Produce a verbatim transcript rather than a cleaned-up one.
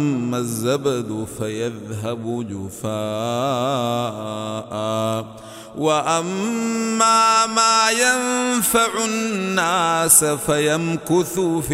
أما الزبد فيذهب جفاء وأما ما ينفع الناس فيمكث في